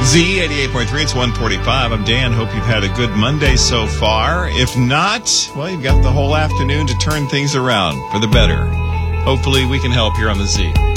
Z88.3, it's 1:45. I'm Dan. Hope you've had a good Monday so far. If not, well, you've got the whole afternoon to turn things around for the better. Hopefully we can help here on the Z.